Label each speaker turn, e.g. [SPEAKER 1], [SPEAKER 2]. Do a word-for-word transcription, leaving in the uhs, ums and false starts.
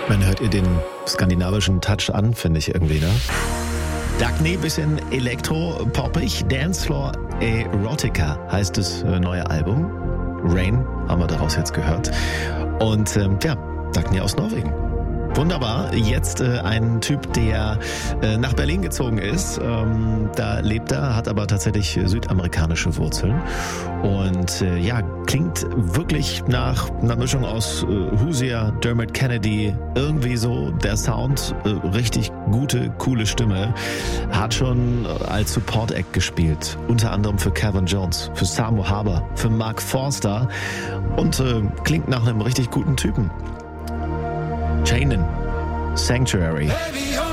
[SPEAKER 1] Man hört ihr den skandinavischen Touch an, finde ich irgendwie, ne? Dagny, bisschen elektro-poppig. Dancefloor Erotica heißt das neue Album. Rain haben wir daraus jetzt gehört. Und ähm, ja, Dagny aus Norwegen. Wunderbar. Jetzt äh, ein Typ, der äh, nach Berlin gezogen ist. Ähm, da lebt er, hat aber tatsächlich südamerikanische Wurzeln. Und äh, ja, klingt wirklich nach einer Mischung aus äh, Hozier, Dermot Kennedy, irgendwie so. Der Sound, äh, richtig gute, coole Stimme. Hat schon äh, als Support-Act gespielt. Unter anderem für Calvin Jones, für Samo Haber, für Mark Forster. Und äh, klingt nach einem richtig guten Typen. Chainen, Sanctuary.
[SPEAKER 2] Heavy on